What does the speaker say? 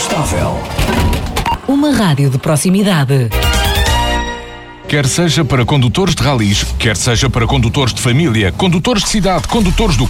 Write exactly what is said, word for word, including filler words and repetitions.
estável. Uma rádio de proximidade. Quer seja para condutores de ralis, quer seja para condutores de família, condutores de cidade, condutores do